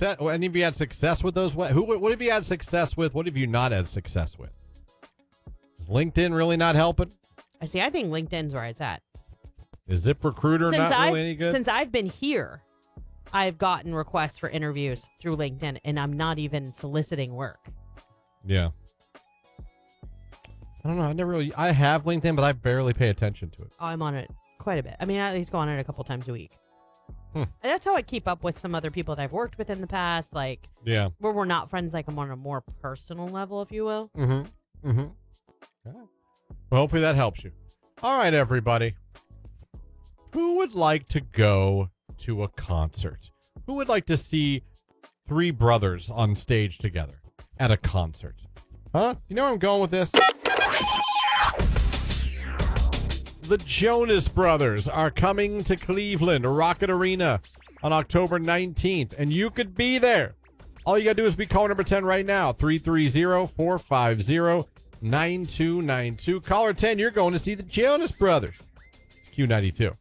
success? Any of you had success with those? What have you had success with? What have you not had success with? Is LinkedIn really not helping? I think LinkedIn's where it's at. Is ZipRecruiter not really any good? Since I've been here, I've gotten requests for interviews through LinkedIn, and I'm not even soliciting work. Yeah. I don't know. I have LinkedIn, but I barely pay attention to it. Oh, I'm on it quite a bit. I mean, I at least go on it a couple times a week. And that's how I keep up with some other people that I've worked with in the past, like yeah, where we're not friends, like I'm on a more personal level, if you will. Mm-hmm. Well, hopefully that helps you. All right, everybody. Who would like to go to a concert? Who would like to see three brothers on stage together at a concert? Huh? You know where I'm going with this? The Jonas Brothers are coming to Cleveland, Rocket Arena, on October 19th, and you could be there. All you got to do is be caller number 10 right now, 330-450-9292. Caller 10, you're going to see the Jonas Brothers. It's Q92.